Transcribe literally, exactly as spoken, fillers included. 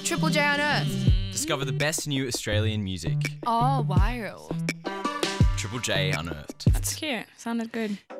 Triple J Unearthed. Discover the best new Australian music. Oh, wild. Triple J Unearthed. That's cute. Sounded good.